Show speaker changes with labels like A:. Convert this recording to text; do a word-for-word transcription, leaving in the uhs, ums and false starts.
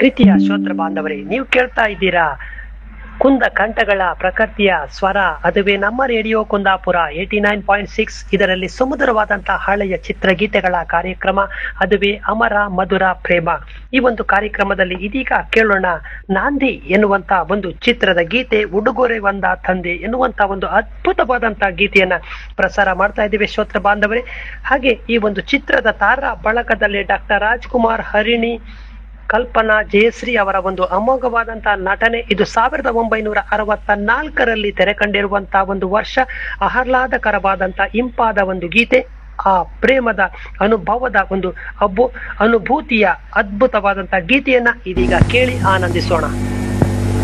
A: ಪ್ರೀತಿಯ ಶ್ರೋತೃ ಬಾಂಧವರೇ, ನೀವು ಕೇಳ್ತಾ ಇದ್ದೀರಾ ಕುಂದ ಕಂಠಗಳ ಪ್ರಕೃತಿಯ ಸ್ವರ. ಅದುವೇ ನಮ್ಮ radio Kundapura eighty nine point six. ಇದರಲ್ಲಿ ಸುಮಧುರವಾದಂತಹ ಹಳೆಯ ಚಿತ್ರಗೀತೆಗಳ ಕಾರ್ಯಕ್ರಮ, ಅದುವೇ ಅಮರ ಮಧುರ ಪ್ರೇಮ. ಈ ಒಂದು ಕಾರ್ಯಕ್ರಮದಲ್ಲಿ ಇದೀಗ ಕೇಳೋಣ ನಾಂದಿ ಎನ್ನುವಂತ ಒಂದು ಚಿತ್ರದ ಗೀತೆ. ಉಡುಗೊರೆ ಒಂದ ತಂದೆ ಎನ್ನುವಂತ ಒಂದು ಅದ್ಭುತವಾದಂತಹ ಗೀತೆಯನ್ನ ಪ್ರಸಾರ ಮಾಡ್ತಾ ಇದ್ದೀವಿ ಶ್ರೋತೃ ಬಾಂಧವರೇ. ಹಾಗೆ ಈ ಒಂದು ಚಿತ್ರದ ತಾರಾ ಬಳಗದಲ್ಲಿ ಡಾಕ್ಟರ್ ರಾಜ್ಕುಮಾರ್, ಹರಿಣಿ, ಕಲ್ಪನಾ, ಜಯಶ್ರೀ ಅವರ ಒಂದು ಅಮೋಘವಾದಂತಹ ನಟನೆ. ಇದು ಸಾವಿರದ ಒಂಬೈನೂರ ಅರವತ್ತ ನಾಲ್ಕರಲ್ಲಿ ತೆರೆ ಕಂಡಿರುವಂತಹ ಒಂದು ವರ್ಷ. ಆಹ್ಲಾದಕರವಾದಂತಹ ಇಂಪಾದ ಒಂದು ಗೀತೆ. ಆ ಪ್ರೇಮದ ಅನುಭವದ ಒಂದು ಅಬ್ಬು ಅನುಭೂತಿಯ ಅದ್ಭುತವಾದಂತಹ ಗೀತೆಯನ್ನ ಇದೀಗ ಕೇಳಿ ಆನಂದಿಸೋಣ.